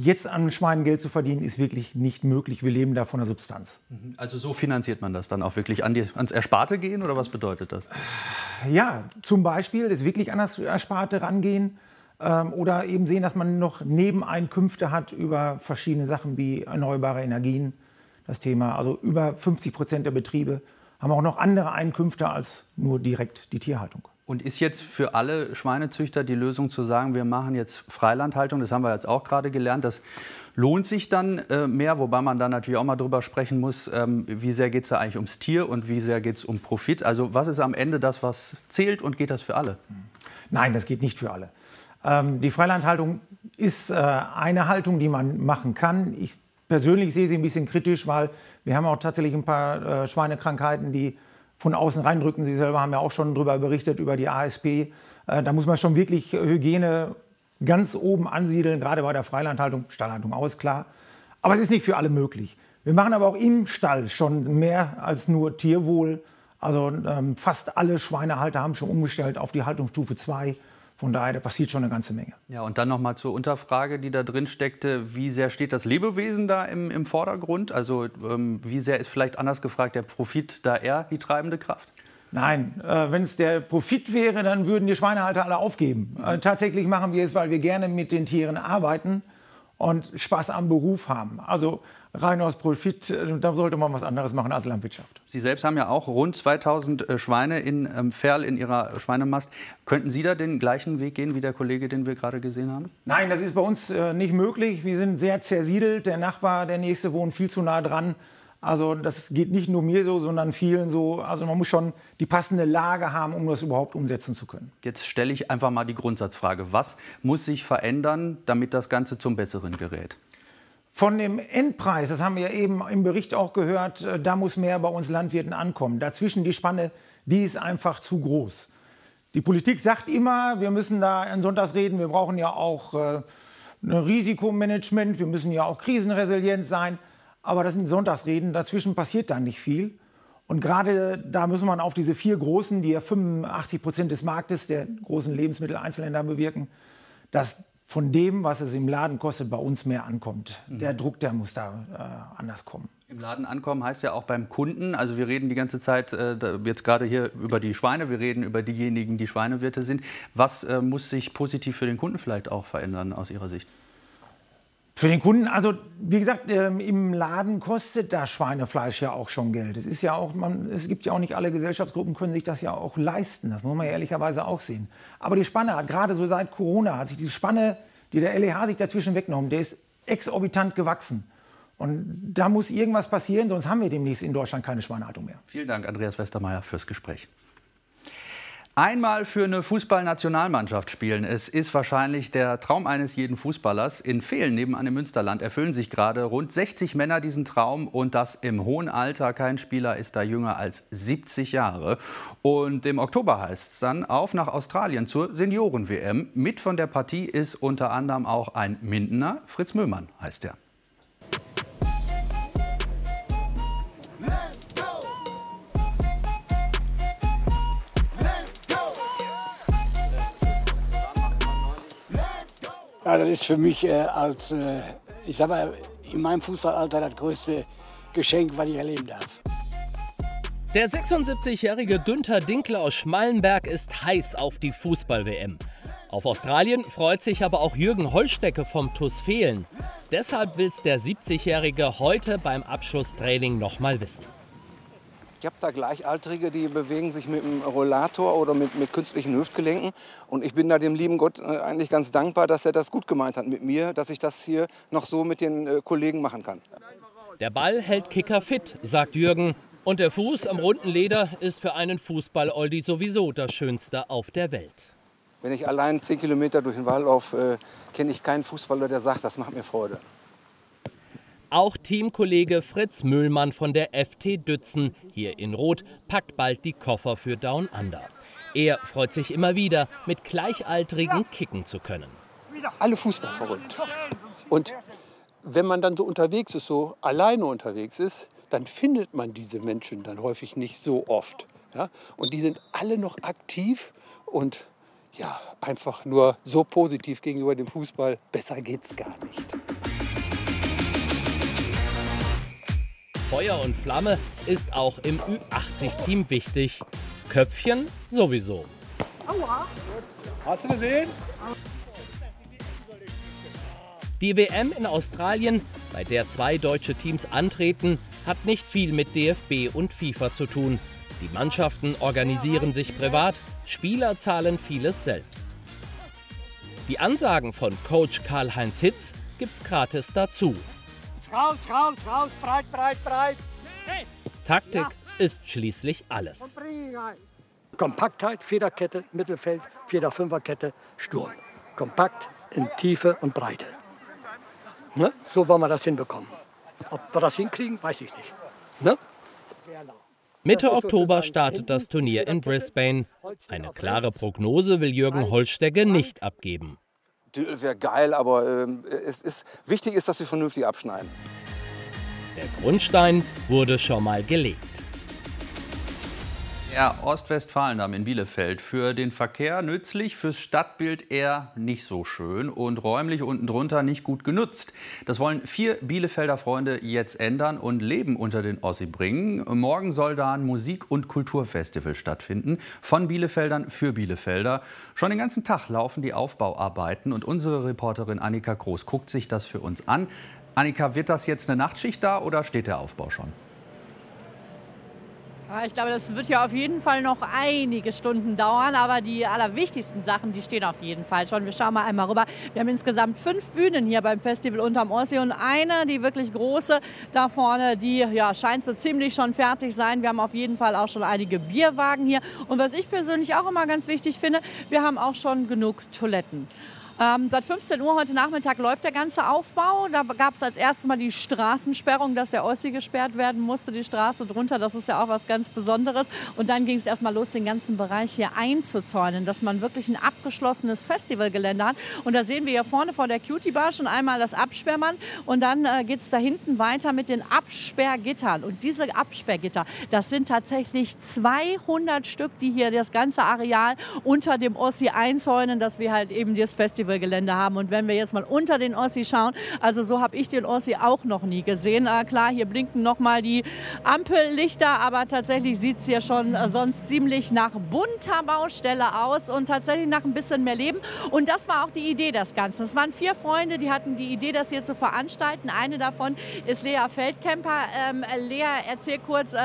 jetzt an Schweinen Geld zu verdienen, ist wirklich nicht möglich. Wir leben da von der Substanz. Also so finanziert man das dann auch wirklich ans Ersparte gehen oder was bedeutet das? Ja, zum Beispiel das wirklich an das Ersparte rangehen oder eben sehen, dass man noch Nebeneinkünfte hat über verschiedene Sachen wie erneuerbare Energien. Das Thema, also über 50% der Betriebe haben auch noch andere Einkünfte als nur direkt die Tierhaltung. Und ist jetzt für alle Schweinezüchter die Lösung zu sagen, wir machen jetzt Freilandhaltung, das haben wir jetzt auch gerade gelernt, das lohnt sich dann mehr, wobei man dann natürlich auch mal drüber sprechen muss, wie sehr geht es da eigentlich ums Tier und wie sehr geht es um Profit? Also was ist am Ende das, was zählt und geht das für alle? Nein, das geht nicht für alle. Die Freilandhaltung ist eine Haltung, die man machen kann. Ich persönlich sehe sie ein bisschen kritisch, weil wir haben auch tatsächlich ein paar Schweinekrankheiten, die von außen reindrücken. Sie selber haben ja auch schon darüber berichtet, über die ASP. Da muss man schon wirklich Hygiene ganz oben ansiedeln, gerade bei der Freilandhaltung, Stallhaltung aus, klar. Aber es ist nicht für alle möglich. Wir machen aber auch im Stall schon mehr als nur Tierwohl. Also fast alle Schweinehalter haben schon umgestellt auf die Haltungsstufe 2. Von daher, da passiert schon eine ganze Menge. Ja, und dann noch mal zur Unterfrage, die da drin steckte. Wie sehr steht das Lebewesen da im Vordergrund? Also wie sehr ist vielleicht anders gefragt der Profit da eher die treibende Kraft? Nein, wenn es der Profit wäre, dann würden die Schweinehalter alle aufgeben. Tatsächlich machen wir es, weil wir gerne mit den Tieren arbeiten und Spaß am Beruf haben. Also rein aus Profit, da sollte man was anderes machen als Landwirtschaft. Sie selbst haben ja auch rund 2000 Schweine in Verl in Ihrer Schweinemast. Könnten Sie da den gleichen Weg gehen wie der Kollege, den wir gerade gesehen haben? Nein, das ist bei uns nicht möglich. Wir sind sehr zersiedelt. Der Nachbar, der Nächste wohnt viel zu nah dran. Also das geht nicht nur mir so, sondern vielen so. Also man muss schon die passende Lage haben, um das überhaupt umsetzen zu können. Jetzt stelle ich einfach mal die Grundsatzfrage. Was muss sich verändern, damit das Ganze zum Besseren gerät? Von dem Endpreis, das haben wir eben im Bericht auch gehört, da muss mehr bei uns Landwirten ankommen. Dazwischen die Spanne, die ist einfach zu groß. Die Politik sagt immer, wir müssen da an Sonntags reden, wir brauchen ja auch ein Risikomanagement, wir müssen ja auch krisenresilient sein. Aber das sind Sonntagsreden, dazwischen passiert dann nicht viel. Und gerade da muss man auf diese 4 Großen, die ja 85% des Marktes der großen Lebensmitteleinzelhändler bewirken, dass von dem, was es im Laden kostet, bei uns mehr ankommt. Der Druck, der muss da anders kommen. Im Laden ankommen heißt ja auch beim Kunden. Also wir reden die ganze Zeit jetzt gerade hier über die Schweine, wir reden über diejenigen, die Schweinewirte sind. Was muss sich positiv für den Kunden vielleicht auch verändern aus Ihrer Sicht? Für den Kunden, also wie gesagt, im Laden kostet das Schweinefleisch ja auch schon Geld. Es ist ja auch, es gibt ja auch nicht alle Gesellschaftsgruppen, können sich das ja auch leisten. Das muss man ja ehrlicherweise auch sehen. Aber die Spanne hat gerade so seit Corona, hat sich die Spanne, die der LEH sich dazwischen weggenommen, der ist exorbitant gewachsen. Und da muss irgendwas passieren, sonst haben wir demnächst in Deutschland keine Schweinehaltung mehr. Vielen Dank, Andreas Westermeier, fürs Gespräch. Einmal für eine Fußballnationalmannschaft spielen. Es ist wahrscheinlich der Traum eines jeden Fußballers. In Vehlen nebenan im Münsterland erfüllen sich gerade rund 60 Männer diesen Traum und das im hohen Alter. Kein Spieler ist da jünger als 70 Jahre. Und im Oktober heißt es dann auf nach Australien zur Senioren-WM. Mit von der Partie ist unter anderem auch ein Mindener. Fritz Möhlmann heißt er. Ja, das ist für mich ich sag mal, in meinem Fußballalter das größte Geschenk, was ich erleben darf. Der 76-jährige Günther Dinkler aus Schmallenberg ist heiß auf die Fußball-WM. Auf Australien freut sich aber auch Jürgen Holstecke vom TuS Vehlen. Deshalb will es der 70-jährige heute beim Abschlusstraining noch mal wissen. Ich habe da Gleichaltrige, die bewegen sich mit einem Rollator oder mit künstlichen Hüftgelenken. Und ich bin da dem lieben Gott eigentlich ganz dankbar, dass er das gut gemeint hat mit mir, dass ich das hier noch so mit den Kollegen machen kann. Der Ball hält Kicker fit, sagt Jürgen. Und der Fuß am runden Leder ist für einen Fußball-Oldi sowieso das Schönste auf der Welt. Wenn ich allein 10 Kilometer durch den Wald laufe, kenne ich keinen Fußballer, der sagt, das macht mir Freude. Auch Teamkollege Fritz Möhlmann von der FT Dützen, hier in Rot, packt bald die Koffer für Down Under. Er freut sich immer wieder, mit Gleichaltrigen kicken zu können. Alle Fußball verrückt. Und wenn man dann so unterwegs ist, so alleine unterwegs ist, dann findet man diese Menschen dann häufig nicht so oft. Ja? Und die sind alle noch aktiv und ja, einfach nur so positiv gegenüber dem Fußball. Besser geht's gar nicht. Feuer und Flamme ist auch im Ü80-Team wichtig. Köpfchen sowieso. Aua. Hast du gesehen? Die WM in Australien, bei der 2 deutsche Teams antreten, hat nicht viel mit DFB und FIFA zu tun. Die Mannschaften organisieren sich privat, Spieler zahlen vieles selbst. Die Ansagen von Coach Karl-Heinz Hitz gibt's gratis dazu. Raus, raus, raus, breit, breit, breit. Taktik ist schließlich alles. Kompaktheit, Federkette, Mittelfeld, 4-5er-Kette, Sturm. Kompakt in Tiefe und Breite. Ne? So wollen wir das hinbekommen. Ob wir das hinkriegen, weiß ich nicht. Ne? Mitte Oktober startet das Turnier in Brisbane. Eine klare Prognose will Jürgen Holstecker nicht abgeben. Titel wäre geil, aber wichtig ist, dass wir vernünftig abschneiden. Der Grundstein wurde schon mal gelegt. Der Ostwestfalendamm in Bielefeld. Für den Verkehr nützlich, fürs Stadtbild eher nicht so schön und räumlich unten drunter nicht gut genutzt. Das wollen 4 Bielefelder Freunde jetzt ändern und Leben unter den Ossi bringen. Morgen soll da ein Musik- und Kulturfestival stattfinden. Von Bielefeldern für Bielefelder. Schon den ganzen Tag laufen die Aufbauarbeiten und unsere Reporterin Annika Groß guckt sich das für uns an. Annika, wird das jetzt eine Nachtschicht da oder steht der Aufbau schon? Ich glaube, das wird ja auf jeden Fall noch einige Stunden dauern, aber die allerwichtigsten Sachen, die stehen auf jeden Fall schon. Wir schauen mal einmal rüber. Wir haben insgesamt 5 Bühnen hier beim Festival unterm Ossi und eine, die wirklich große, da vorne, die ja, scheint so ziemlich schon fertig sein. Wir haben auf jeden Fall auch schon einige Bierwagen hier und was ich persönlich auch immer ganz wichtig finde, wir haben auch schon genug Toiletten. Seit 15 Uhr heute Nachmittag läuft der ganze Aufbau. Da gab es als erstes mal die Straßensperrung, dass der Ossi gesperrt werden musste, die Straße drunter. Das ist ja auch was ganz Besonderes. Und dann ging es erst mal los, den ganzen Bereich hier einzuzäunen, dass man wirklich ein abgeschlossenes Festivalgelände hat. Und da sehen wir hier vorne vor der Cutie Bar schon einmal das Absperrband. Und dann geht es da hinten weiter mit den Absperrgittern. Und diese Absperrgitter, das sind tatsächlich 200 Stück, die hier das ganze Areal unter dem Ossi einzäunen, dass wir halt eben das Festivalgelände haben. Und wenn wir jetzt mal unter den Ossi schauen, also so habe ich den Ossi auch noch nie gesehen. Klar, hier blinken noch mal die Ampellichter, aber tatsächlich sieht es hier schon sonst ziemlich nach bunter Baustelle aus und tatsächlich nach ein bisschen mehr Leben. Und das war auch die Idee des Ganzen. Es waren 4 Freunde, die hatten die Idee, das hier zu veranstalten. Eine davon ist Lea Feldkemper. Lea, erzähl kurz,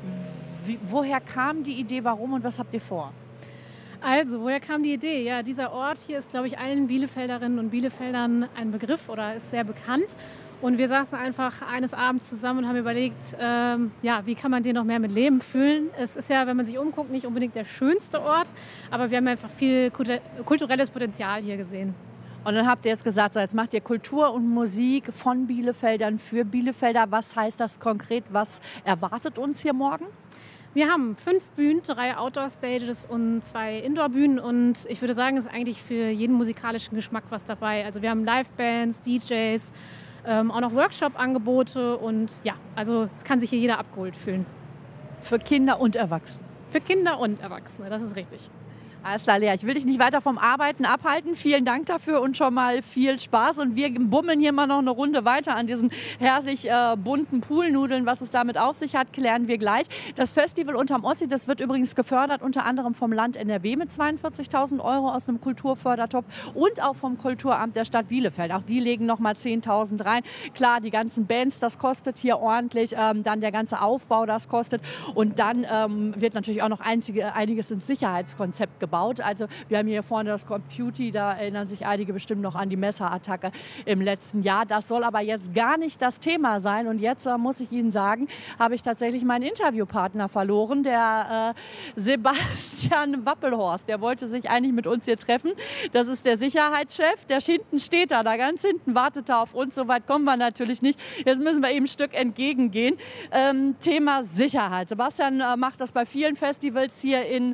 woher kam die Idee, warum und was habt ihr vor? Also, woher kam die Idee? Ja, dieser Ort hier ist, glaube ich, allen Bielefelderinnen und Bielefeldern ein Begriff oder ist sehr bekannt. Und wir saßen einfach eines Abends zusammen und haben überlegt, ja, wie kann man den noch mehr mit Leben füllen? Es ist ja, wenn man sich umguckt, nicht unbedingt der schönste Ort, aber wir haben einfach viel kulturelles Potenzial hier gesehen. Und dann habt ihr jetzt gesagt, so, jetzt macht ihr Kultur und Musik von Bielefeldern für Bielefelder. Was heißt das konkret? Was erwartet uns hier morgen? Wir haben 5 Bühnen, 3 Outdoor-Stages und 2 Indoor-Bühnen. Und ich würde sagen, es ist eigentlich für jeden musikalischen Geschmack was dabei. Also wir haben Live-Bands, DJs, auch noch Workshop-Angebote. Und ja, also es kann sich hier jeder abgeholt fühlen. Für Kinder und Erwachsene? Für Kinder und Erwachsene, das ist richtig. Alles klar, Lea, ich will dich nicht weiter vom Arbeiten abhalten. Vielen Dank dafür und schon mal viel Spaß. Und wir bummeln hier mal noch eine Runde weiter an diesen herrlich bunten Poolnudeln. Was es damit auf sich hat, klären wir gleich. Das Festival unterm Ossi, das wird übrigens gefördert, unter anderem vom Land NRW mit 42.000 € aus einem Kulturfördertopf und auch vom Kulturamt der Stadt Bielefeld. Auch die legen noch mal 10.000 rein. Klar, die ganzen Bands, das kostet hier ordentlich. Dann der ganze Aufbau, das kostet. Und dann wird natürlich auch noch einiges ins Sicherheitskonzept gebaut. Also wir haben hier vorne das Computi, da erinnern sich einige bestimmt noch an die Messerattacke im letzten Jahr. Das soll aber jetzt gar nicht das Thema sein. Und jetzt muss ich Ihnen sagen, habe ich tatsächlich meinen Interviewpartner verloren, der Sebastian Wappelhorst. Der wollte sich eigentlich mit uns hier treffen. Das ist der Sicherheitschef. Der hinten steht da ganz hinten, wartet da auf uns. So weit kommen wir natürlich nicht. Jetzt müssen wir eben ein Stück entgegengehen. Thema Sicherheit. Sebastian macht das bei vielen Festivals hier in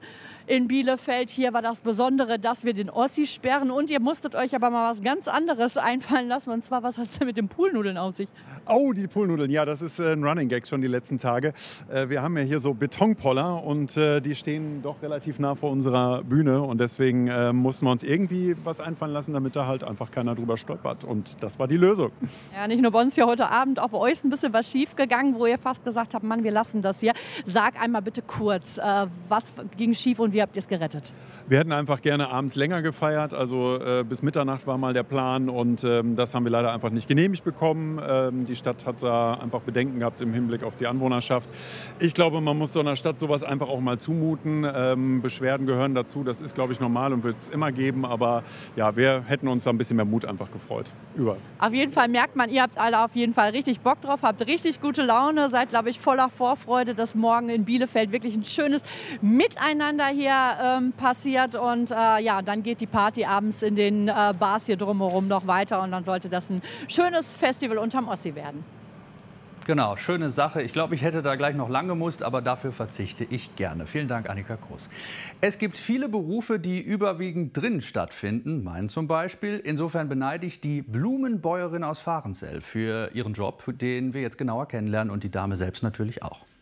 in Bielefeld. Hier war das Besondere, dass wir den Ossi sperren. Und ihr musstet euch aber mal was ganz anderes einfallen lassen. Und zwar, was hat es denn mit den Poolnudeln auf sich? Oh, die Poolnudeln. Ja, das ist ein Running Gag schon die letzten Tage. Wir haben ja hier so Betonpoller und die stehen doch relativ nah vor unserer Bühne. Und deswegen mussten wir uns irgendwie was einfallen lassen, damit da halt einfach keiner drüber stolpert. Und das war die Lösung. Ja, nicht nur bei uns hier heute Abend, auch bei euch ist ein bisschen was schief gegangen, wo ihr fast gesagt habt, Mann, wir lassen das hier. Sag einmal bitte kurz, was ging schief und wie habt ihr es gerettet? Wir hätten einfach gerne abends länger gefeiert. Also bis Mitternacht war mal der Plan und das haben wir leider einfach nicht genehmigt bekommen. Die Stadt hat da einfach Bedenken gehabt im Hinblick auf die Anwohnerschaft. Ich glaube, man muss so einer Stadt sowas einfach auch mal zumuten. Beschwerden gehören dazu, das ist, glaube ich, normal und wird es immer geben. Aber ja, wir hätten uns da ein bisschen mehr Mut einfach gefreut. Überall. Auf jeden Fall merkt man, ihr habt alle auf jeden Fall richtig Bock drauf, habt richtig gute Laune, seid, glaube ich, voller Vorfreude, dass morgen in Bielefeld wirklich ein schönes Miteinander hier passiert. Und ja, dann geht die Party abends in den Bars hier drumherum noch weiter und dann sollte das ein schönes Festival unterm Ossi werden. Genau, schöne Sache. Ich glaube, ich hätte da gleich noch lang gemusst, aber dafür verzichte ich gerne. Vielen Dank, Annika Groß. Es gibt viele Berufe, die überwiegend drin stattfinden, meinen zum Beispiel. Insofern beneide ich die Blumenbäuerin aus Fahrenzell für ihren Job, den wir jetzt genauer kennenlernen und die Dame selbst natürlich auch.